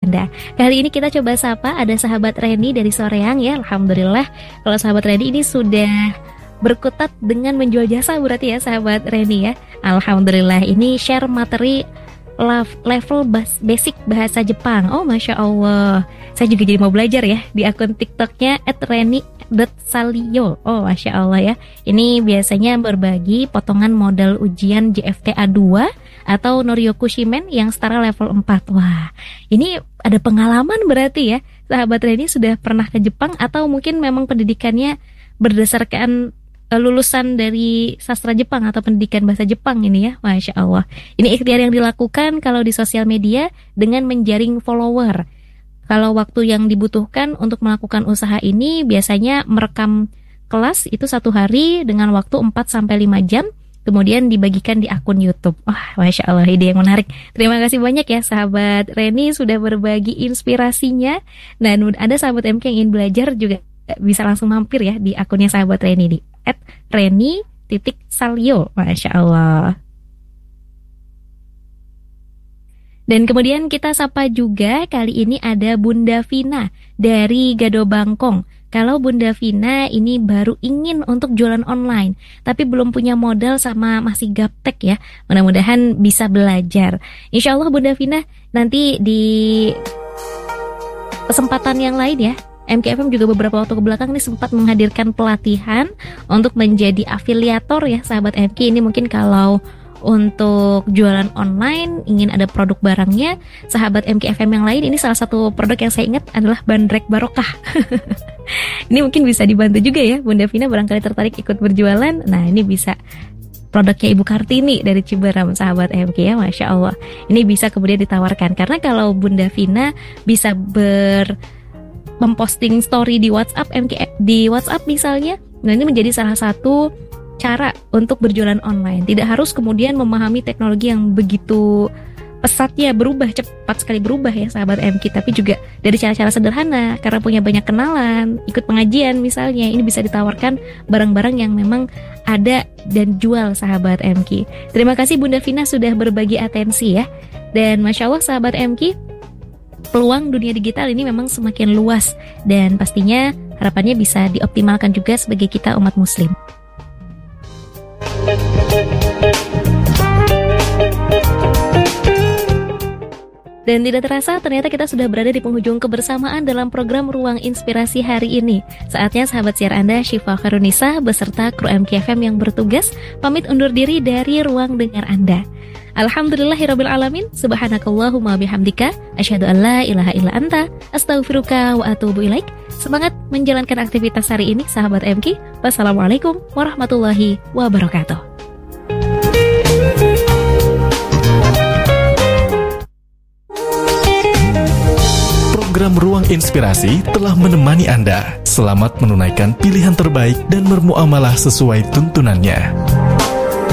Anda. Kali ini kita coba sapa ada sahabat Reni dari Soreang ya. Alhamdulillah kalau sahabat Reni ini sudah berkutat dengan menjual jasa berarti ya sahabat Reni ya. Alhamdulillah ini share materi level basic bahasa Jepang. Oh Masya Allah, saya juga jadi mau belajar ya di akun TikToknya @reni.salio. Oh Masya Allah ya. Ini biasanya berbagi potongan modal ujian JFTA 2 atau Noryoku Shimen yang setara level 4. Wah, ini ada pengalaman berarti ya. Sahabat Reni sudah pernah ke Jepang atau mungkin memang pendidikannya berdasarkan lulusan dari sastra Jepang atau pendidikan bahasa Jepang ini ya. Masya Allah. Ini ikhtiar yang dilakukan kalau di sosial media dengan menjaring follower. Kalau waktu yang dibutuhkan untuk melakukan usaha ini biasanya merekam kelas itu 1 hari dengan waktu 4-5 jam. Kemudian dibagikan di akun YouTube. Wah, Masya Allah, ide yang menarik. Terima kasih banyak ya sahabat Reni sudah berbagi inspirasinya. Dan ada sahabat MK yang ingin belajar juga bisa langsung mampir ya di akunnya sahabat Reni di @reni.salio. Masya Allah. Dan kemudian kita sapa juga kali ini ada Bunda Vina dari Gado Bangkong. Kalau Bunda Vina ini baru ingin untuk jualan online, tapi belum punya modal sama masih gaptek ya. Mudah-mudahan bisa belajar. Insya Allah Bunda Vina nanti di kesempatan yang lain ya. MKFM juga beberapa waktu kebelakang ini sempat menghadirkan pelatihan untuk menjadi afiliator ya sahabat MK. Ini mungkin kalau untuk jualan online, ingin ada produk barangnya, sahabat MKFM yang lain, ini salah satu produk yang saya ingat adalah Bandrek Barokah. Ini mungkin bisa dibantu juga ya, Bunda Vina barangkali tertarik ikut berjualan. Nah ini bisa produknya Ibu Kartini dari Ciberem, sahabat MK ya, Masya Allah. Ini bisa kemudian ditawarkan, karena kalau Bunda Vina bisa memposting story di WhatsApp MK, di WhatsApp misalnya, nah ini menjadi salah satu cara untuk berjualan online. Tidak harus kemudian memahami teknologi yang begitu pesatnya berubah, cepat sekali berubah ya sahabat MK, tapi juga dari cara-cara sederhana, karena punya banyak kenalan, ikut pengajian misalnya, ini bisa ditawarkan barang-barang yang memang ada dan jual sahabat MK. Terima kasih Bunda Vina sudah berbagi atensi ya. Dan Masya Allah sahabat MK, peluang dunia digital ini memang semakin luas dan pastinya harapannya bisa dioptimalkan juga sebagai kita umat muslim. Dan tidak terasa ternyata kita sudah berada di penghujung kebersamaan dalam program Ruang Inspirasi hari ini. Saatnya sahabat siar Anda Syifa Khairunisa beserta kru MKFM yang bertugas pamit undur diri dari ruang dengar Anda. Alhamdulillahirabbil alamin, subhanakallahumma bihamdika, asyhadu an la ilaha illa anta, astaghfiruka wa atubu ilaik. Semangat menjalankan aktivitas hari ini sahabat MK. Wassalamualaikum warahmatullahi wabarakatuh. Program Ruang Inspirasi telah menemani Anda. Selamat menunaikan pilihan terbaik dan bermuamalah sesuai tuntunannya.